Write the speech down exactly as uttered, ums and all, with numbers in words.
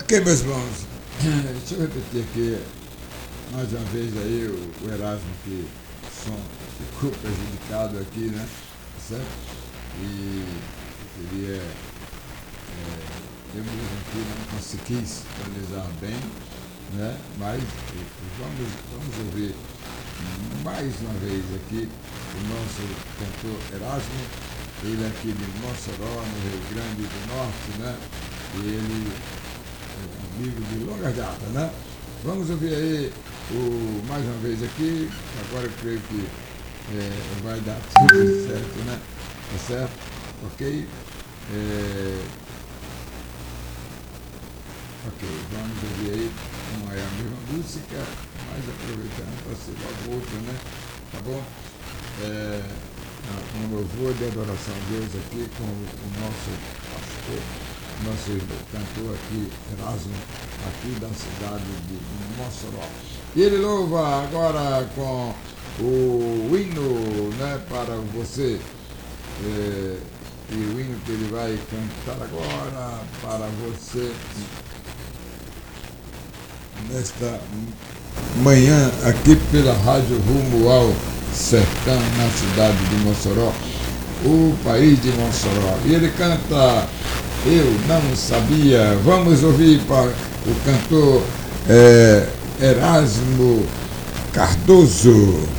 Ok, meus irmãos, deixa eu repetir aqui mais uma vez aí o, o Erasmo, que o som ficou prejudicado aqui, né? Certo? E eu queria, é, eu mesmo aqui não consegui sintonizar bem, né? Mas vamos, vamos ouvir mais uma vez aqui o nosso cantor Erasmo, ele aqui de Mossoró, no Rio Grande do Norte, né? E ele é amigo de longa data, né? Vamos ouvir aí o, mais uma vez aqui, agora eu creio que é, vai dar tudo certo, né? Tá certo? Ok? É, ok, vamos ouvir aí, não é a mesma música, mas aproveitando para ser logo outra, né? Tá bom? É, um louvor de adoração a Deus aqui com o nosso pastor, nosso cantor aqui, Erasmo, aqui da cidade de Mossoró. E ele louva agora com o hino, né, para você, é, e o hino que ele vai cantar agora para você nesta manhã aqui pela Rádio Rumo ao Sertão, na cidade de Mossoró, o país de Mossoró. E ele canta Eu Não Sabia. Vamos ouvir para o cantor é, Erasmo Cardoso.